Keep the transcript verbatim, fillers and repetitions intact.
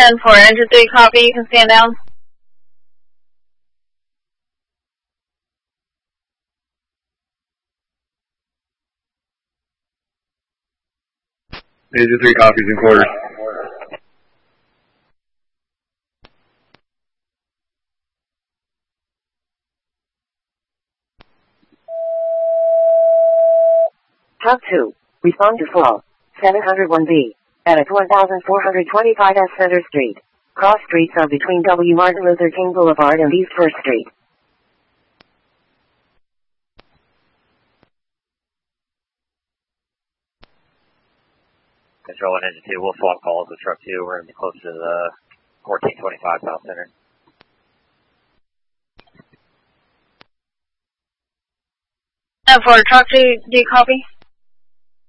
ten four, engine three, copy, you can stand down. Engine three copies in quarters. Truck two, respond to fall, seven oh one B, at one thousand four hundred twenty-five S Center Street. Cross streets are between W. Martin Luther King Boulevard and East First Street. Control one, engine two, we'll swap calls with truck two. We're going to be close to the fourteen twenty-five South Center. ten four, truck two, do you copy?